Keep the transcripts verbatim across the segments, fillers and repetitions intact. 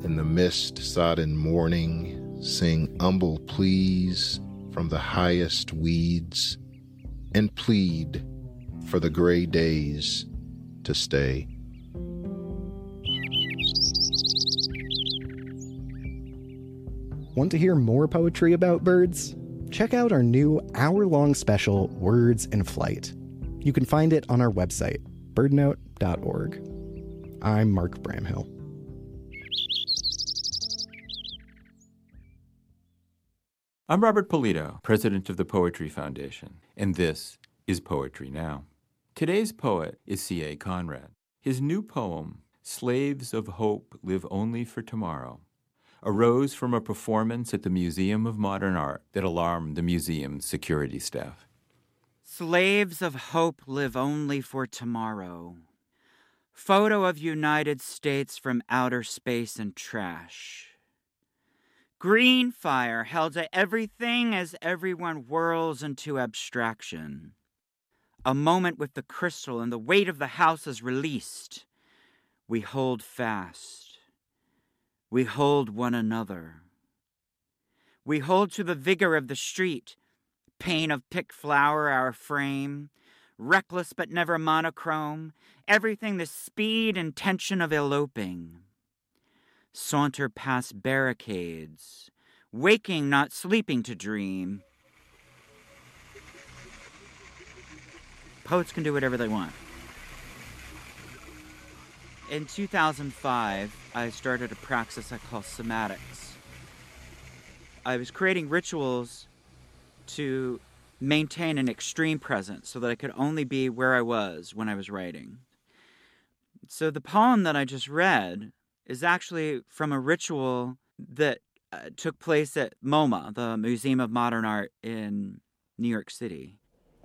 in the mist-sodden morning, sing humble pleas from the highest weeds, and plead for the gray days to stay. Want to hear more poetry about birds? Check out our new hour-long special, Words in Flight. You can find it on our website, birdnote dot org. I'm Mark Bramhill. I'm Robert Polito, president of the Poetry Foundation, and this is Poetry Now. Today's poet is C A Conrad. His new poem, Slaves of Hope Live Only for Tomorrow, arose from a performance at the Museum of Modern Art that alarmed the museum's security staff. Slaves of hope live only for tomorrow. Photo of United States from outer space and trash. Green fire held to everything as everyone whirls into abstraction. A moment with the crystal and the weight of the house is released. We hold fast. We hold one another. We hold to the vigor of the street, pain of picked flower our frame, reckless but never monochrome, everything the speed and tension of eloping. Saunter past barricades, waking not sleeping to dream. Poets can do whatever they want. In two thousand five, I started a praxis I call somatics. I was creating rituals to maintain an extreme presence so that I could only be where I was when I was writing. So the poem that I just read is actually from a ritual that uh, took place at MoMA, the Museum of Modern Art in New York City.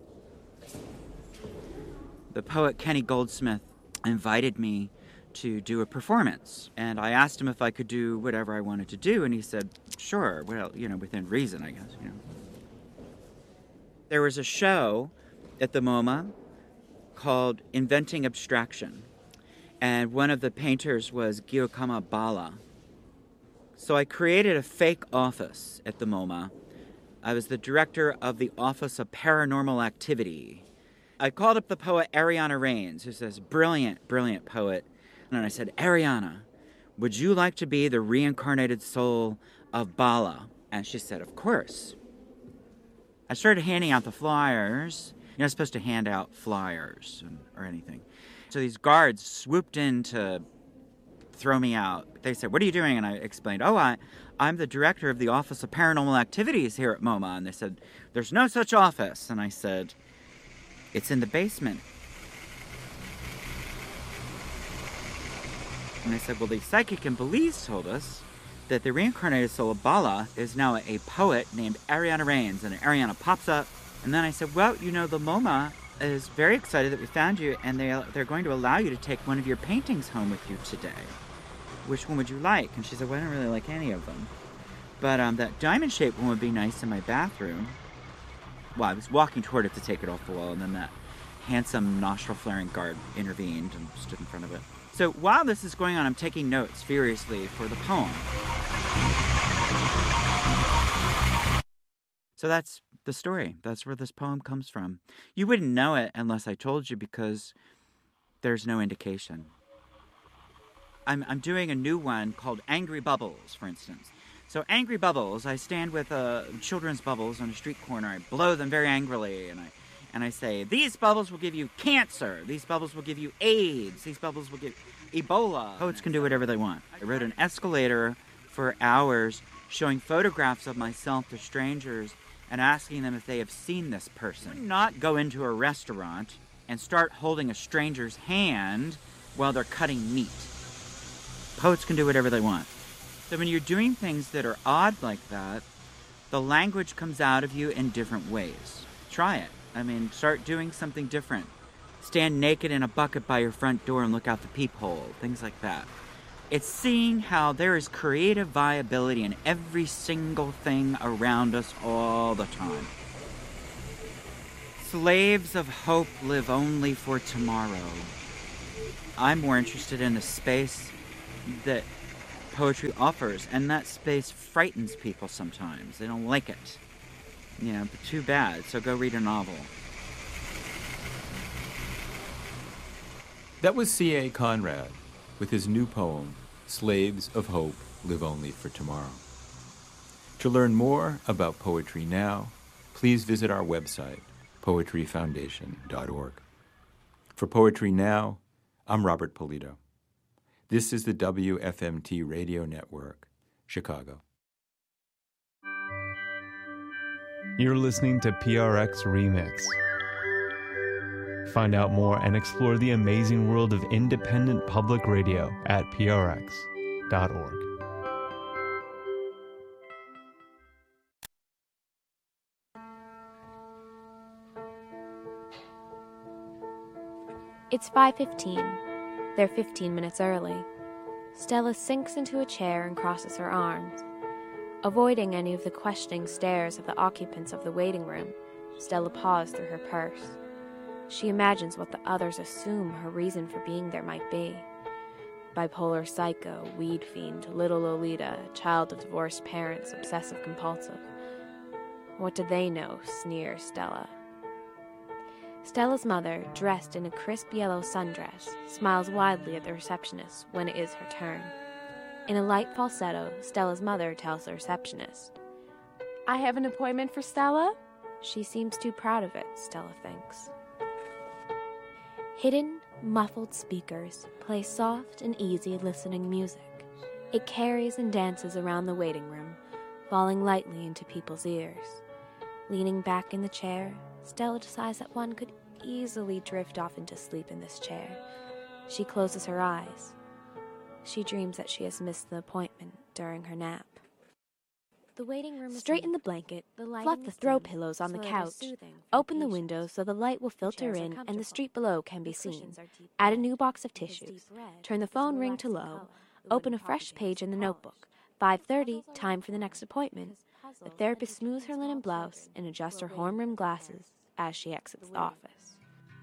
The poet Kenny Goldsmith invited me to do a performance, and I asked him if I could do whatever I wanted to do, and he said, sure, well, you know, within reason, I guess, you know. There was a show at the MoMA called Inventing Abstraction, and one of the painters was Giacomo Balla. So I created a fake office at the MoMA. I was the director of the Office of Paranormal Activity. I called up the poet Ariana Reigns, who's this brilliant, brilliant poet, and I said, Ariana, would you like to be the reincarnated soul of Balla? And she said, of course. I started handing out the flyers. You're not supposed to hand out flyers or anything. So these guards swooped in to throw me out. They said, what are you doing? And I explained, oh, I, I'm the director of the Office of Paranormal Activities here at MoMA. And they said, there's no such office. And I said, it's in the basement. And they said, well, the psychic in Belize told us that the reincarnated soul of Balla is now a poet named Ariana Reigns. And Ariana pops up. And then I said, well, you know, the MoMA is very excited that we found you, and they, they're going to allow you to take one of your paintings home with you today. Which one would you like? And she said, well, I don't really like any of them. But um, that diamond-shaped one would be nice in my bathroom. Well, I was walking toward it to take it off the wall, and then that handsome nostril-flaring guard intervened and stood in front of it. So while this is going on, I'm taking notes furiously for the poem. So that's the story. That's where this poem comes from. You wouldn't know it unless I told you, because there's no indication. I'm, I'm doing a new one called Angry Bubbles, for instance. So Angry Bubbles, I stand with uh, children's bubbles on a street corner. I blow them very angrily, and I and I say, these bubbles will give you cancer. These bubbles will give you AIDS. These bubbles will give Ebola. Poets can do whatever they want. I wrote an escalator for hours showing photographs of myself to strangers and asking them if they have seen this person. Do not go into a restaurant and start holding a stranger's hand while they're cutting meat. Poets can do whatever they want. So when you're doing things that are odd like that, the language comes out of you in different ways. Try it. I mean, start doing something different. Stand naked in a bucket by your front door and look out the peephole. Things like that. It's seeing how there is creative viability in every single thing around us all the time. Slaves of hope live only for tomorrow. I'm more interested in a space that poetry offers, and that space frightens people sometimes. They don't like it. You know, but too bad. So go read a novel. That was C A Conrad with his new poem, Slaves of Hope Live Only for Tomorrow. To learn more about Poetry Now, please visit our website, poetry foundation dot org. For Poetry Now, I'm Robert Polito. This is the W F M T Radio Network, Chicago. You're listening to P R X Remix. Find out more and explore the amazing world of independent public radio at P R X dot org. It's five fifteen. They're fifteen minutes early. Stella sinks into a chair and crosses her arms. Avoiding any of the questioning stares of the occupants of the waiting room, Stella paws through her purse. She imagines what the others assume her reason for being there might be. Bipolar psycho, weed fiend, little Lolita, child of divorced parents, obsessive-compulsive. What do they know, sneers Stella. Stella's mother, dressed in a crisp yellow sundress, smiles widely at the receptionist when it is her turn. In a light falsetto, Stella's mother tells the receptionist, "I have an appointment for Stella?" She seems too proud of it, Stella thinks. Hidden, muffled speakers play soft and easy listening music. It carries and dances around the waiting room, falling lightly into people's ears. Leaning back in the chair, Stella decides that one could easily drift off into sleep in this chair. She closes her eyes. She dreams that she has missed the appointment during her nap. The waiting room is straighten the blanket, fluff the throw pillows on the couch, open the window so the light will filter in and the street below can be seen. Add a new box of tissues. Turn the phone ring to low. Open a fresh page in the notebook. five thirty, time for the next appointment. The therapist smooths her linen blouse and adjusts her horn-rimmed glasses as she exits the office.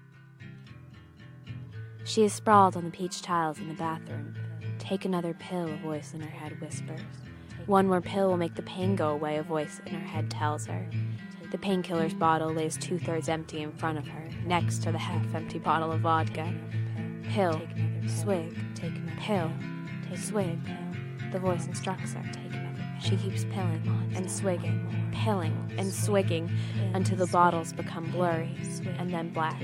She is sprawled on the peach tiles in the bathroom. Take another pill, a voice in her head whispers. One more pill will make the pain go away, a voice in her head tells her. The painkiller's bottle lays two-thirds empty in front of her, next to the half-empty bottle of vodka. Pill, swig, pill, swig. The voice instructs her. She keeps pilling and swigging, pilling and swigging until the bottles become blurry and then black.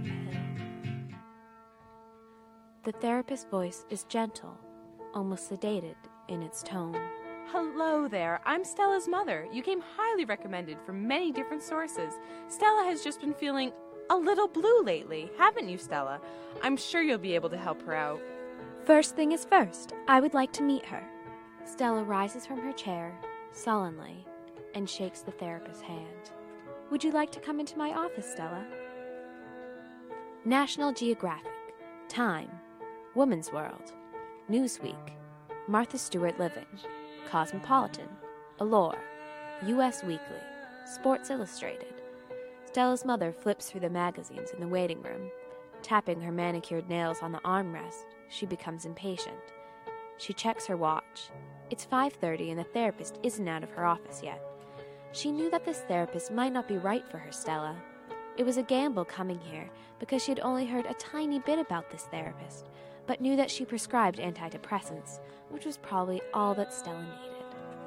The therapist's voice is gentle, almost sedated in its tone. Hello there, I'm Stella's mother. You came highly recommended from many different sources. Stella has just been feeling a little blue lately, haven't you, Stella? I'm sure you'll be able to help her out. First thing is first, I would like to meet her. Stella rises from her chair, sullenly, and shakes the therapist's hand. Would you like to come into my office, Stella? National Geographic, Time, Woman's World, Newsweek, Martha Stewart Living, Cosmopolitan, Allure, U S Weekly, Sports Illustrated. Stella's mother flips through the magazines in the waiting room. Tapping her manicured nails on the armrest, she becomes impatient. She checks her watch. It's five thirty and the therapist isn't out of her office yet. She knew that this therapist might not be right for her, Stella. It was a gamble coming here because she had only heard a tiny bit about this therapist, but knew that she prescribed antidepressants, which was probably all that Stella needed.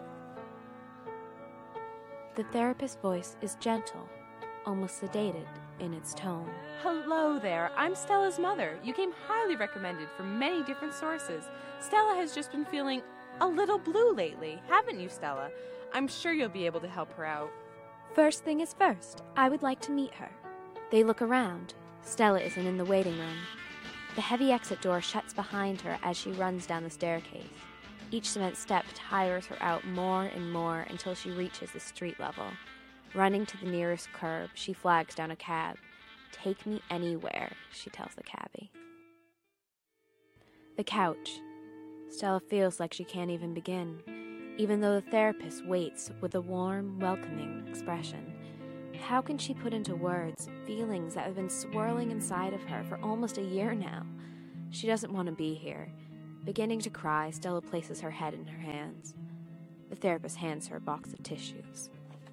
The therapist's voice is gentle, almost sedated in its tone. Hello there, I'm Stella's mother. You came highly recommended from many different sources. Stella has just been feeling a little blue lately, haven't you, Stella? I'm sure you'll be able to help her out. First thing is first, I would like to meet her. They look around. Stella isn't in the waiting room. The heavy exit door shuts behind her as she runs down the staircase. Each cement step tires her out more and more until she reaches the street level. Running to the nearest curb, she flags down a cab. Take me anywhere, she tells the cabbie. The couch. Stella feels like she can't even begin, even though the therapist waits with a warm, welcoming expression. How can she put into words feelings that have been swirling inside of her for almost a year now? She doesn't want to be here. Beginning to cry, Stella places her head in her hands. The therapist hands her a box of tissues.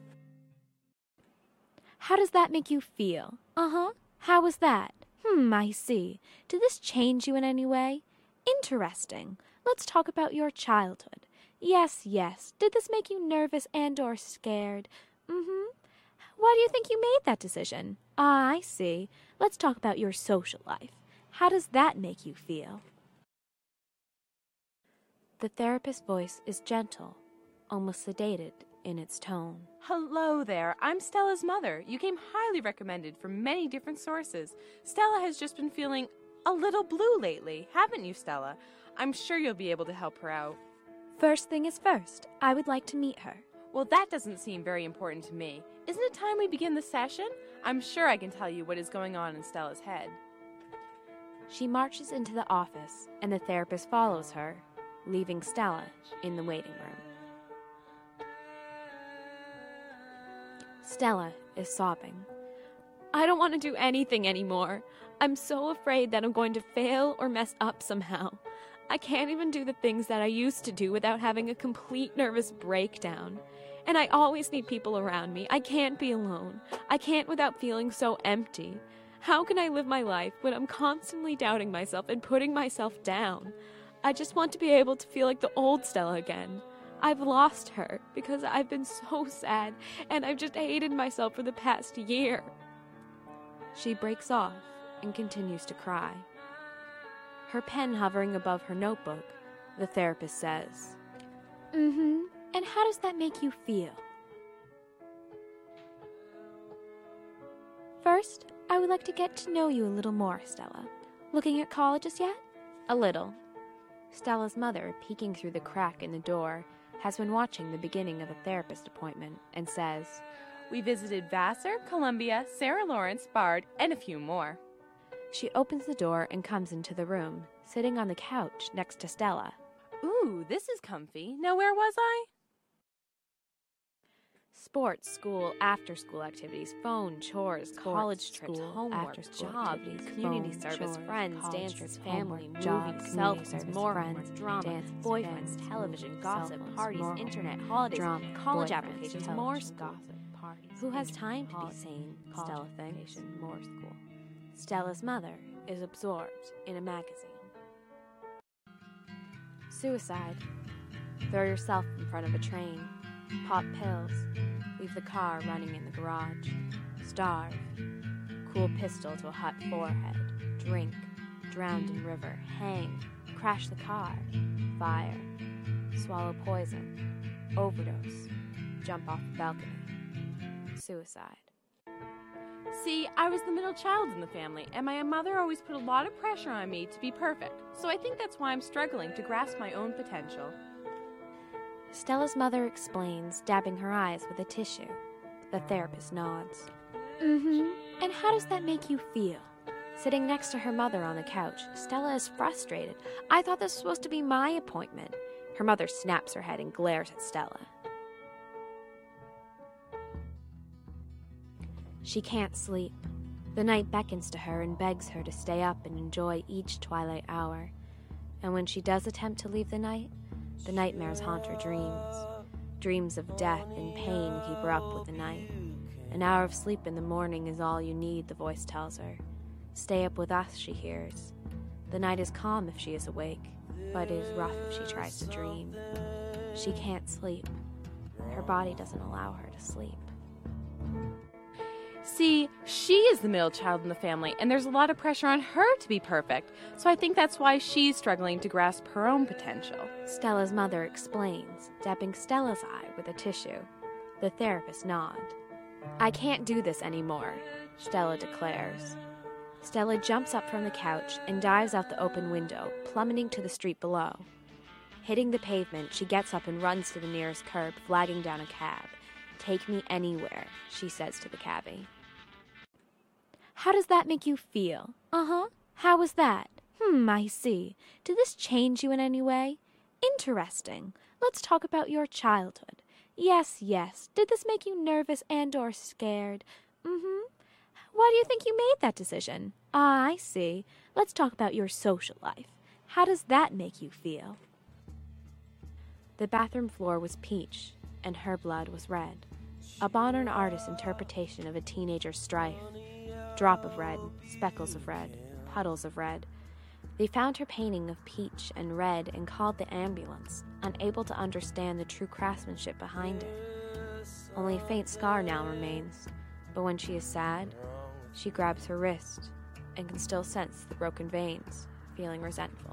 How does that make you feel? Uh-huh. How was that? Hmm, I see. Did this change you in any way? Interesting. Let's talk about your childhood. Yes, yes. Did this make you nervous and or scared? Mm-hmm. Why do you think you made that decision? Ah, I see. Let's talk about your social life. How does that make you feel? The therapist's voice is gentle, almost sedated in its tone. Hello there. I'm Stella's mother. You came highly recommended from many different sources. Stella has just been feeling a little blue lately, haven't you, Stella? I'm sure you'll be able to help her out. First thing is first. I would like to meet her. Well, that doesn't seem very important to me. Isn't it time we begin the session? I'm sure I can tell you what is going on in Stella's head. She marches into the office, and the therapist follows her, leaving Stella in the waiting room. Stella is sobbing. I don't want to do anything anymore. I'm so afraid that I'm going to fail or mess up somehow. I can't even do the things that I used to do without having a complete nervous breakdown. And I always need people around me. I can't be alone. I can't without feeling so empty. How can I live my life when I'm constantly doubting myself and putting myself down? I just want to be able to feel like the old Stella again. I've lost her because I've been so sad and I've just hated myself for the past year. She breaks off and continues to cry. Her pen hovering above her notebook, the therapist says, Mm-hmm. And how does that make you feel? First, I would like to get to know you a little more, Stella. Looking at colleges yet? A little. Stella's mother, peeking through the crack in the door, has been watching the beginning of a therapist appointment and says, We visited Vassar, Columbia, Sarah Lawrence, Bard, and a few more. She opens the door and comes into the room, sitting on the couch next to Stella. Ooh, this is comfy. Now where was I? Sports, school, after-school activities, phone, chores, Sports, college trips, school, homework, after-school jobs, activities, community phone, service, chores, friends, college dances, trips, family, homework, movies, jobs, cell community phones, service, more friends, homework, drama, dances, boyfriends, family, television, movies, gossip, cell phones, parties, more internet, homework, holidays, drama, college boyfriends, applications, television, more school. gossip, parties, Who has internet, time to be holidays, sane? college Stella thinks. application, more school. Stella's mother is absorbed in a magazine. Suicide. Throw yourself in front of a train. Pop pills. Leave the car running in the garage. Starve. Cool pistol to a hot forehead. Drink. Drowned in river. Hang. Crash the car. Fire. Swallow poison. Overdose. Jump off the balcony. Suicide. See, I was the middle child in the family, and my mother always put a lot of pressure on me to be perfect, so I think that's why I'm struggling to grasp my own potential. Stella's mother explains, dabbing her eyes with a tissue. The therapist nods. Mm-hmm. And how does that make you feel? Sitting next to her mother on the couch, Stella is frustrated. I thought this was supposed to be my appointment. Her mother snaps her head and glares at Stella. She can't sleep. The night beckons to her and begs her to stay up and enjoy each twilight hour. And when she does attempt to leave the night, the nightmares haunt her dreams. Dreams of death and pain keep her up with the night. An hour of sleep in the morning is all you need, the voice tells her. Stay up with us, she hears. The night is calm if she is awake, but it is rough if she tries to dream. She can't sleep. Her body doesn't allow her to sleep. See, she is the middle child in the family, and there's a lot of pressure on her to be perfect, so I think that's why she's struggling to grasp her own potential. Stella's mother explains, dabbing Stella's eye with a tissue. The therapist nods. I can't do this anymore, Stella declares. Stella jumps up from the couch and dives out the open window, plummeting to the street below. Hitting the pavement, she gets up and runs to the nearest curb, flagging down a cab. Take me anywhere, she says to the cabbie. How does that make you feel? Uh-huh. How was that? Hmm, I see. Did this change you in any way? Interesting. Let's talk about your childhood. Yes, yes. Did this make you nervous and or scared? Mm-hmm. Why do you think you made that decision? Ah, I see. Let's talk about your social life. How does that make you feel? The bathroom floor was peach, and her blood was red. A modern artist's interpretation of a teenager's strife. Drop of red, speckles of red, puddles of red. They found her painting of peach and red and called the ambulance, unable to understand the true craftsmanship behind it. Only a faint scar now remains, but when she is sad, she grabs her wrist and can still sense the broken veins, feeling resentful.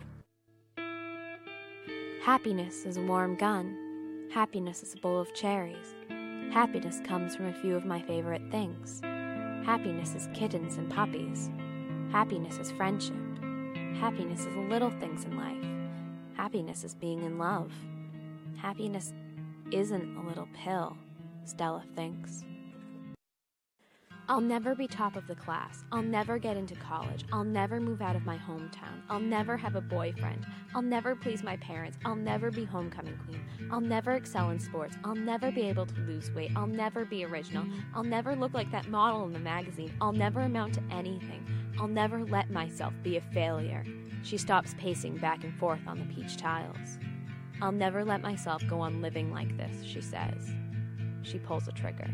Happiness is a warm gun. Happiness is a bowl of cherries. Happiness comes from a few of my favorite things. Happiness is kittens and puppies. Happiness is friendship. Happiness is the little things in life. Happiness is being in love. Happiness isn't a little pill, Stella thinks. I'll never be top of the class. I'll never get into college. I'll never move out of my hometown. I'll never have a boyfriend. I'll never please my parents. I'll never be homecoming queen. I'll never excel in sports. I'll never be able to lose weight. I'll never be original. I'll never look like that model in the magazine. I'll never amount to anything. I'll never let myself be a failure. She stops pacing back and forth on the peach tiles. I'll never let myself go on living like this, she says. She pulls a trigger.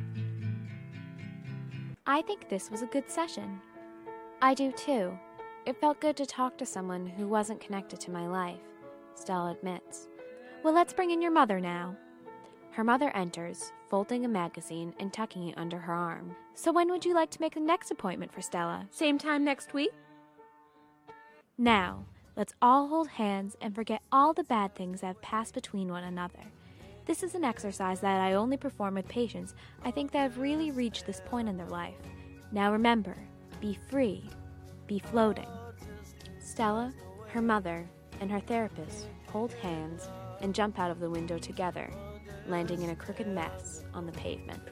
I think this was a good session. I do too. It felt good to talk to someone who wasn't connected to my life, Stella admits. Well, let's bring in your mother now. Her mother enters, folding a magazine and tucking it under her arm. So when would you like to make the next appointment for Stella? Same time next week? Now, let's all hold hands and forget all the bad things that have passed between one another. This is an exercise that I only perform with patients I think that have really reached this point in their life. Now remember, be free, be floating. Stella, her mother, and her therapist hold hands and jump out of the window together, landing in a crooked mess on the pavement.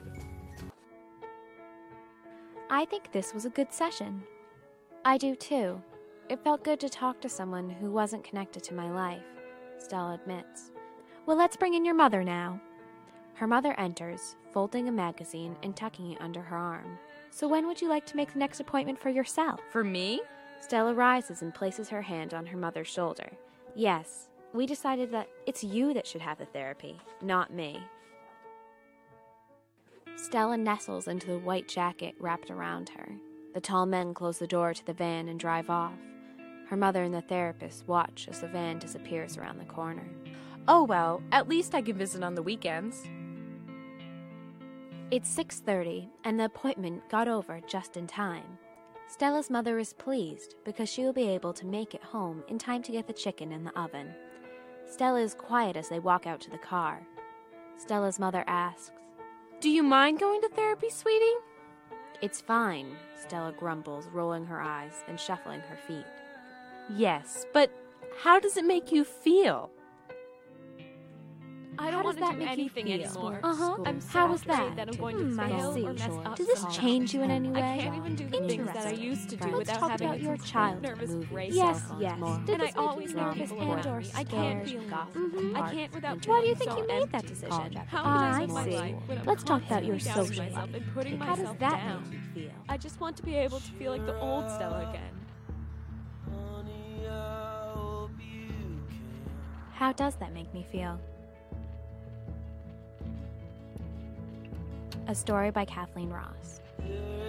I think this was a good session. I do too. It felt good to talk to someone who wasn't connected to my life, Stella admits. Well, let's bring in your mother now. Her mother enters, folding a magazine and tucking it under her arm. So when would you like to make the next appointment for yourself? For me? Stella rises and places her hand on her mother's shoulder. Yes, we decided that it's you that should have the therapy, not me. Stella nestles into the white jacket wrapped around her. The tall men close the door to the van and drive off. Her mother and the therapist watch as the van disappears around the corner. Oh well, at least I can visit on the weekends. It's six thirty, and the appointment got over just in time. Stella's mother is pleased because she will be able to make it home in time to get the chicken in the oven. Stella is quiet as they walk out to the car. Stella's mother asks, Do you mind going to therapy, sweetie? It's fine, Stella grumbles, rolling her eyes and shuffling her feet. Yes, but how does it make you feel? I How don't does want to that do make you anything feel? anymore. Uh-huh. I'm so How was afraid that? that I'm going Hmm, to I fail see. or mess up. Does this something. change you in any way? I can't even do the things that I Interesting. used to do Let's without talk having about a your complete childhood nervous movie. breakdown. Yes, yes. And Did I this make always you know nervous people and around or me. I scared? can't feel Mhm. I can't without Why do you feeling think so you made that empty. decision? How Ah, can I I live my see. life when I'm Let's talk about your constantly doubting social myself life. and putting How does myself that down? make you feel? I just want to be able to feel like the old Stella again. How does that make me feel? A story by Kathleen Ross.